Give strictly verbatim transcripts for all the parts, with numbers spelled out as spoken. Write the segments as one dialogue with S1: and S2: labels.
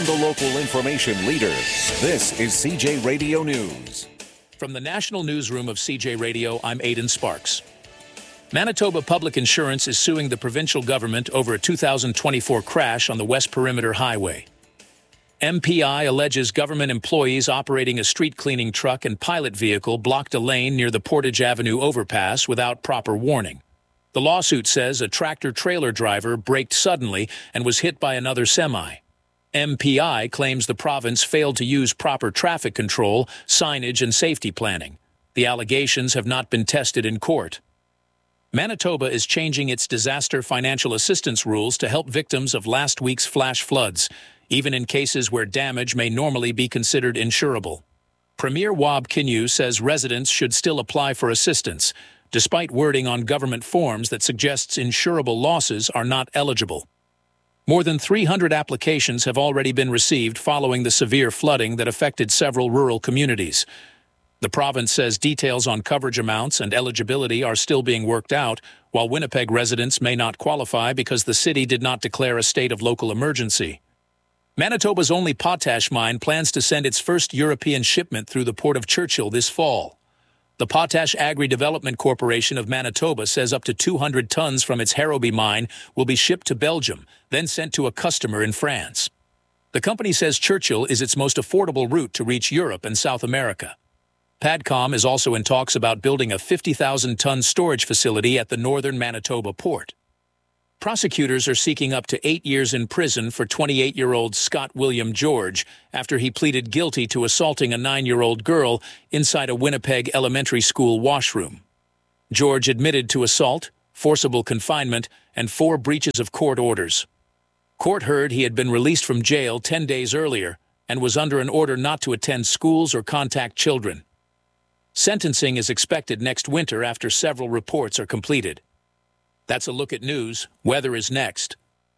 S1: the local information leader. This is C J Radio News.
S2: From the National Newsroom of C J Radio, I'm Aidan Sparks. Manitoba Public Insurance is suing the provincial government over a two thousand twenty-four crash on the West Perimeter Highway. M P I alleges government employees operating a street cleaning truck and pilot vehicle blocked a lane near the Portage Avenue overpass without proper warning. The lawsuit says a tractor-trailer driver braked suddenly and was hit by another semi. M P I claims the province failed to use proper traffic control, signage, and safety planning. The allegations have not been tested in court. Manitoba is changing its disaster financial assistance rules to help victims of last week's flash floods, even in cases where damage may normally be considered insurable. Premier Wab Kinew says residents should still apply for assistance, despite wording on government forms that suggests insurable losses are not eligible. More than three hundred applications have already been received following the severe flooding that affected several rural communities. The province says details on coverage amounts and eligibility are still being worked out, while Winnipeg residents may not qualify because the city did not declare a state of local emergency. Manitoba's only potash mine plans to send its first European shipment through the Port of Churchill this fall. The Potash Agri-Development Corporation of Manitoba says up to two hundred tons from its Harrowby mine will be shipped to Belgium, then sent to a customer in France. The company says Churchill is its most affordable route to reach Europe and South America. PADCOM is also in talks about building a fifty thousand ton storage facility at the northern Manitoba port. Prosecutors are seeking up to eight years in prison for twenty-eight-year-old Scott William George after he pleaded guilty to assaulting a nine-year-old girl inside a Winnipeg elementary school washroom. George admitted to assault, forcible confinement, and four breaches of court orders. Court heard he had been released from jail ten days earlier and was under an order not to attend schools or contact children. Sentencing is expected next winter after several reports are completed. That's a look at news. Weather is next.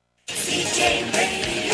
S3: C J Radio,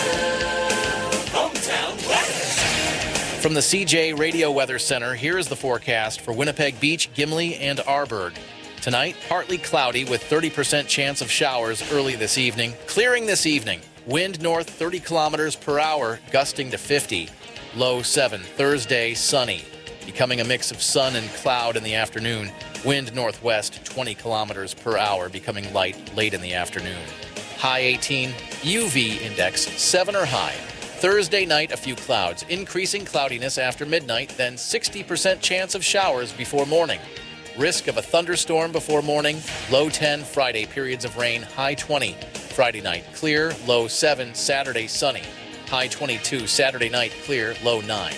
S3: hometown weather.
S4: From the C J Radio Weather Center, here is the forecast for Winnipeg Beach, Gimli, and Arborg. Tonight, partly cloudy with thirty percent chance of showers early this evening. Clearing this evening. Wind north thirty kilometers per hour, gusting to fifty. Low seven. Thursday, sunny. Becoming a mix of sun and cloud in the afternoon. Wind northwest twenty kilometers per hour, becoming light late in the afternoon. High eighteen, U V index seven or high. Thursday night, a few clouds, increasing cloudiness after midnight, then sixty percent chance of showers before morning. Risk of a thunderstorm before morning, low ten. Friday, periods of rain, high twenty. Friday night, clear, low seven. Saturday, sunny, high twenty-two. Saturday night, clear, low nine.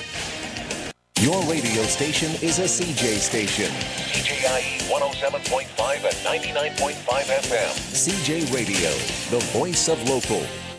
S1: Your radio station is a C J station.
S5: C J I E one oh seven point five and ninety-nine point five F M.
S1: C J Radio, the voice of local.